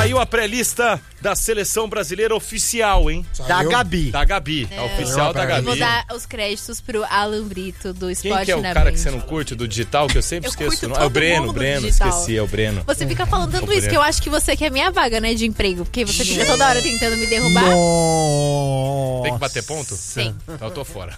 Saiu a pré-lista da seleção brasileira oficial, hein? Da Gabi. Da Gabi, a oficial da Gabi. Vou dar os créditos pro Alan Brito, do Esporte Quem que é o na cara Band. que você não curte do digital, que eu sempre Eu esqueço? curto Não? É o todo Breno, mundo do Breno, digital. esqueci, é o Breno. Você fica falando tanto isso que eu acho que você quer minha vaga, né, de emprego. Porque você fica toda hora tentando me derrubar. Nossa. Tem que bater ponto? Sim. Então eu tô fora.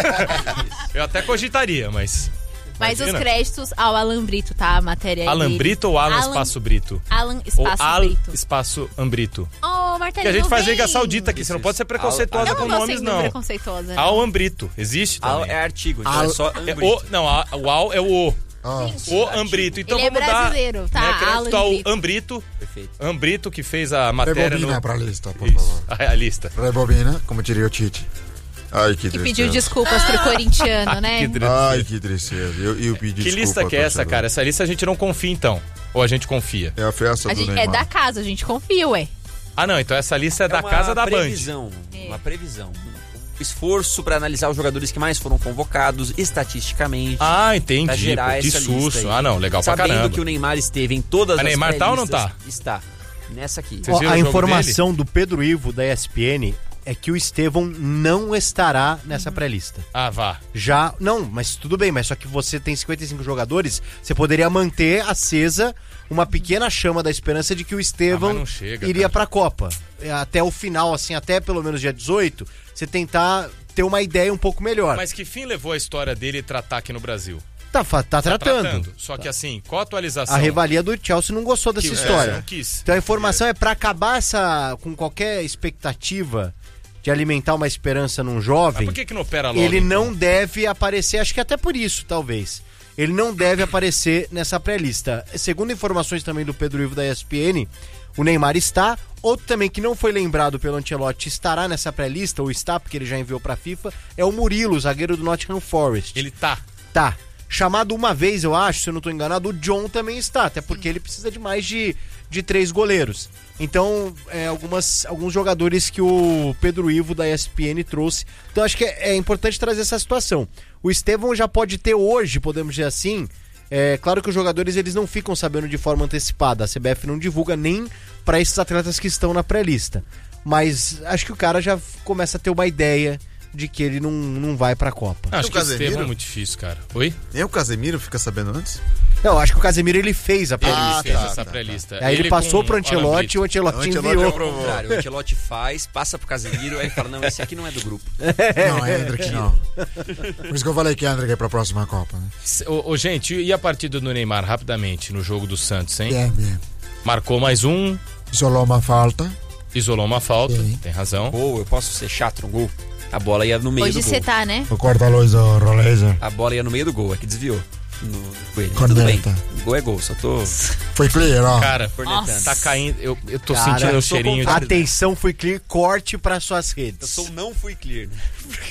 Eu até cogitaria, mas... Mas imagina. os créditos ao Alan Brito, tá? A matéria aí Alan dele. Brito ou Alan Espaço Brito? Alan Ou Espaço Al Brito. Espaço Ambrito. Oh, Martelinho, Que a gente faz vem. Liga Saudita aqui, você não pode ser preconceituosa Eu com não tô nomes, sendo não. preconceituosa. não. Al Ambrito, existe Al também. é artigo, então é só É Ambrito. o, não, o Al é o O. Gente, O Ambrito. Então Ele é vamos dar brasileiro, tá? crédito Alan ao Brito. Ambrito. Perfeito. Ambrito que fez a matéria Rebobina pra lista, por Isso, favor. a lista. Rebobina, como diria o Tite. Ai, que Que tristeza. pediu desculpas pro corintiano, né? Que tristeza. Ai, que tristeza. Eu pedi Que desculpa lista ao que é essa, torcedor. cara? Essa lista a gente não confia, então. Ou a gente confia? É a festa A do gente, Neymar. é da casa, a gente confia, ué. Ah, não. Então essa lista é da uma casa da Band. previsão, uma previsão. Um esforço pra analisar os jogadores que mais foram convocados estatisticamente. Ah, Pra entendi. gerar Pô, que essa lista susto. aí. Ah, não. Legal pra Sabendo caramba. que o Neymar esteve em todas A as Neymar tá ou não pré-listas, tá? Está. Nessa aqui. Vocês viram A o jogo informação do Pedro Ivo, da ESPN, é que o Estevão não estará nessa pré-lista. Ah, vá. Já, não, mas tudo bem, mas só que você tem 55 jogadores, você poderia manter acesa uma pequena chama da esperança de que o Ah, Estevão mas não chega, iria cara. pra Copa. Até o final, assim, até pelo menos dia 18, você tentar ter uma ideia um pouco melhor. Mas que fim levou a história dele tratar aqui no Brasil? Tá tratando. Só que assim, qual a atualização? A revalia do Chelsea não gostou dessa Que- história. não quis. Então a informação é pra acabar com qualquer expectativa de alimentar uma esperança num Mas jovem. por que não opera logo? Ele então? não deve aparecer, acho que até por isso, talvez. Ele não deve aparecer nessa pré-lista. Segundo informações também do Pedro Ivo da ESPN, o Neymar está. Outro também que não foi lembrado pelo Ancelotti estará nessa pré-lista, ou está, porque ele já enviou pra FIFA, é o Murilo, zagueiro do Nottingham Forest. Ele tá. Tá. Chamado uma vez, eu acho, se eu não tô enganado, o John também está, até porque ele precisa de mais de 3 goleiros. Então, alguns jogadores que o Pedro Ivo da ESPN trouxe. Então, acho que é importante trazer essa situação. O Estevão já pode ter hoje, podemos dizer assim. Claro que os jogadores eles não ficam sabendo de forma antecipada. A CBF não divulga nem para esses atletas que estão na pré-lista. Mas acho que o cara já começa a ter uma ideia de que ele não vai pra Copa. Acho o que o Casemiro? Estevão é muito difícil, cara. Oi? Nem o Casemiro fica sabendo antes? Não, acho que o Casemiro ele fez a pré-lista. Ele fez tá, essa tá, pré-lista. Aí ele passou com pro Ancelotti e o Ancelotti O Ancelotti enviou. aprovou. Ao contrário, o Ancelotti faz, passa pro Casemiro, aí ele fala, não, esse aqui não é do grupo. Não, é Hendrick não. Por isso que eu falei que Hendrick é pra próxima Copa, né? Gente, e a partida do Neymar, rapidamente, no jogo do Santos, hein? Bem. Marcou mais um, Isolou uma falta. isolou uma falta, Sim. tem razão. Gol, eu posso ser chato no gol? A bola ia no meio Hoje do gol. você tá, né? O corta-luz do Roleza. A bola ia no meio do gol, é que desviou no coelho. Mas tudo bem, Corneta. gol é gol, só tô Foi clear, ó. Cara, cornetando. tá caindo, eu tô Cara, sentindo eu o sou cheirinho de... contrário. Atenção, fui clear, corte para suas redes. não fui clear, né?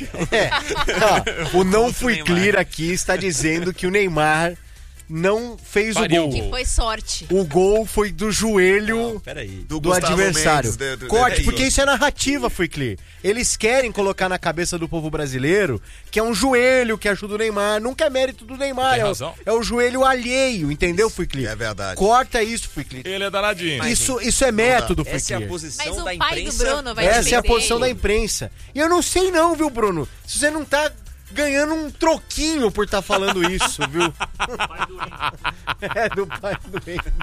O não fui Neymar. clear aqui está dizendo que o Neymar não fez Pariu o o gol. Que foi sorte. O gol foi do joelho Peraí. do Gustavo adversário. Mendes, Corte, peraí. porque isso é narrativa, foi clear. Eles querem colocar na cabeça do povo brasileiro que é um joelho que ajuda o Neymar. Nunca é mérito do Neymar. Tem É razão. o joelho alheio, entendeu, foi clear? É verdade. Corta isso, foi clear. Ele é danadinho. Isso é método, foi Essa é a clear. posição Mas o da pai do imprensa. Bruno vai Essa é a defender posição da ele. imprensa. E eu não sei não, viu, Bruno? Se você não tá ganhando um troquinho por estar falando isso, viu? É, do pai do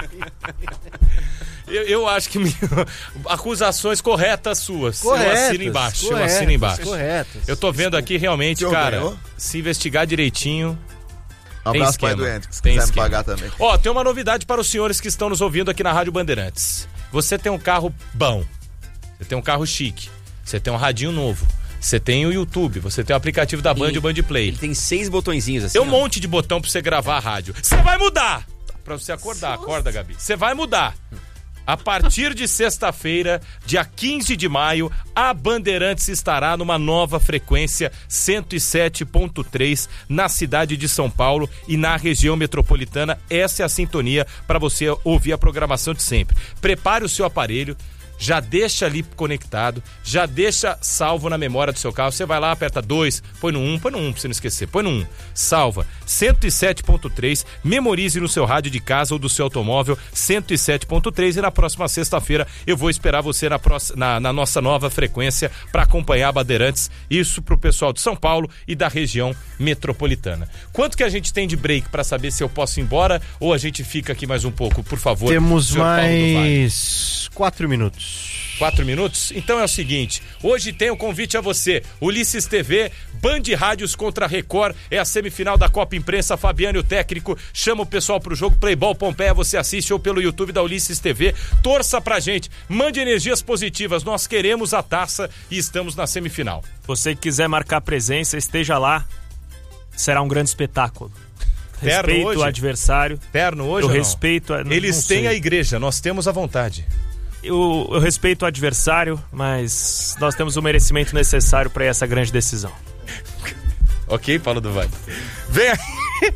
Eu acho que acusações corretas suas. Corretas, eu assino embaixo. corretas, eu assino embaixo. corretas. Eu tô vendo aqui realmente, O senhor cara, ganhou? se investigar direitinho. Um Tem abraço, pai esquema. do Hendrick, se Tem quiser me esquema. pagar também. Ó, tem uma novidade para os senhores que estão nos ouvindo aqui na Rádio Bandeirantes. Você tem um carro bom, você tem um carro chique, você tem um radinho novo, você tem o YouTube, você tem o aplicativo da Band e o Band Play. Ele tem 6 botõezinhos assim. Tem um ó. monte de botão pra você gravar a rádio. Você vai mudar! Pra você acordar, acorda, Gabi. Você vai mudar. A partir de sexta-feira, dia 15 de maio, a Bandeirantes estará numa nova frequência 107.3 na cidade de São Paulo e na região metropolitana. Essa é a sintonia para você ouvir a programação de sempre. Prepare o seu aparelho, já deixa ali conectado, já deixa salvo na memória do seu carro. Você vai lá, aperta 2, põe no 1 pra você não esquecer, põe no 1, salva 107.3, memorize no seu rádio de casa ou do seu automóvel 107.3 e na próxima sexta-feira eu vou esperar você na nossa nova frequência para acompanhar a Bandeirantes, isso pro pessoal de São Paulo e da região metropolitana. Quanto que a gente tem de break para saber se eu posso ir embora ou a gente fica aqui mais um pouco, por favor? Temos mais 4 minutos. 4 minutos? Então é o seguinte, hoje tem o convite a você, Ulisses TV, Band Rádios contra Record, é a semifinal da Copa Imprensa, Fabiano, o técnico, chama o pessoal pro jogo, Playball Pompeia, você assiste ou pelo YouTube da Ulisses TV, torça pra gente, mande energias positivas, nós queremos a taça e estamos na semifinal. Você que quiser marcar presença, esteja lá, será um grande espetáculo. Respeito o adversário. Terno hoje eu ou não? Respeito. Eles têm a igreja, nós temos a vontade. Eu respeito o adversário, mas nós temos o merecimento necessário para essa grande decisão. Ok, Paulo do Vale. Vem aí.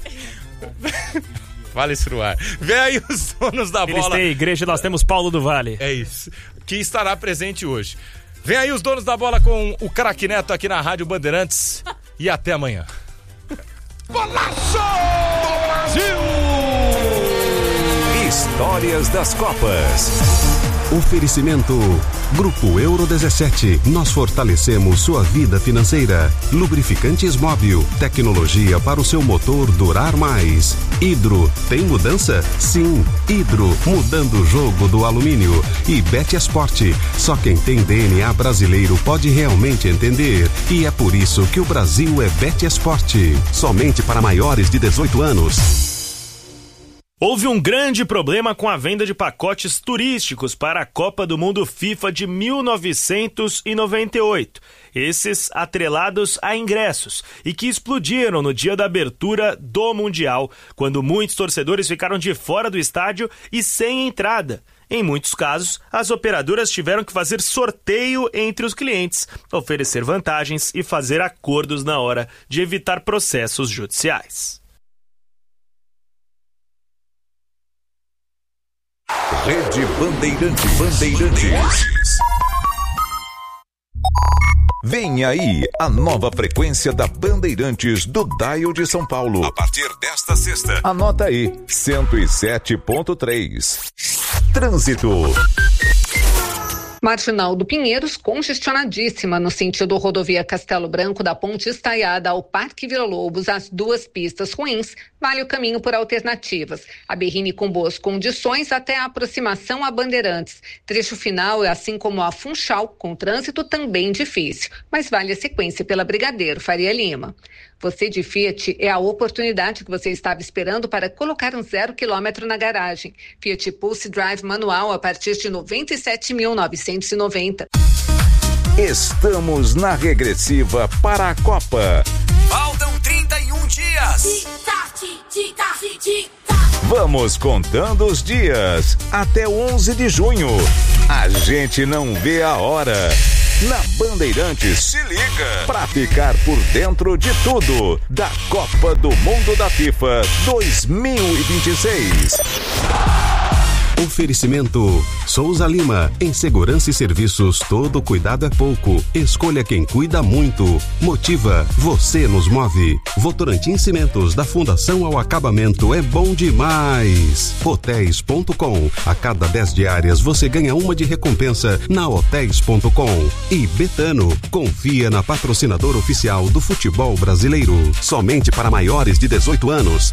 Fala isso no ar. Vem aí os donos da bola. Eles têm a igreja, nós temos Paulo do Vale. É isso. Que estará presente hoje. Vem aí os donos da bola com o Craque Neto aqui na Rádio Bandeirantes. E até amanhã. Golaço do Brasil! Histórias das Copas. Oferecimento Grupo Euro 17. Nós fortalecemos sua vida financeira. Lubrificantes Móbil. Tecnologia para o seu motor durar mais. Hidro. Tem mudança? Sim. Hidro. Mudando o jogo do alumínio. E BetEsport. Só quem tem DNA brasileiro pode realmente entender. E é por isso que o Brasil é BetEsport. Somente para maiores de 18 anos. Houve um grande problema com a venda de pacotes turísticos para a Copa do Mundo FIFA de 1998. Esses atrelados a ingressos e que explodiram no dia da abertura do Mundial, quando muitos torcedores ficaram de fora do estádio e sem entrada. Em muitos casos, as operadoras tiveram que fazer sorteio entre os clientes, oferecer vantagens e fazer acordos na hora de evitar processos judiciais. Rede Bandeirantes. Vem aí a nova frequência da Bandeirantes do Dial de São Paulo. A partir desta sexta. Anota aí, 107.3. Trânsito. Marginal do Pinheiros congestionadíssima no sentido rodovia Castelo Branco da Ponte Estaiada ao Parque Vila Lobos, as duas pistas ruins, vale o caminho por alternativas. A Berrini com boas condições até a aproximação a Bandeirantes. Trecho final é assim como a Funchal, com trânsito também difícil, mas vale a sequência pela Brigadeiro Faria Lima. Você de Fiat é a oportunidade que você estava esperando para colocar um 0 km na garagem. Fiat Pulse Drive manual a partir de R$ 97.990. Estamos na regressiva para a Copa. Faltam 31 dias. Vamos contando os dias até 11 de junho. A gente não vê a hora. Na Bandeirantes, se liga pra ficar por dentro de tudo da Copa do Mundo da FIFA 2026. Oferecimento Souza Lima. Em segurança e serviços, todo cuidado é pouco. Escolha quem cuida muito. Motiva, você nos move. Votorantim Cimentos, da fundação ao acabamento, é bom demais. Hotéis.com. A cada 10 diárias você ganha uma de recompensa na Hotéis.com. E Betano, confia na patrocinadora oficial do futebol brasileiro. Somente para maiores de 18 anos.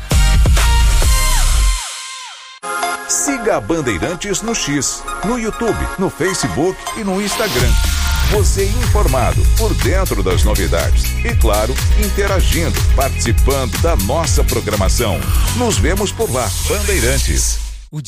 Siga a Bandeirantes no X, no YouTube, no Facebook e no Instagram. Você informado, por dentro das novidades e, claro, interagindo, participando da nossa programação. Nos vemos por lá, Bandeirantes.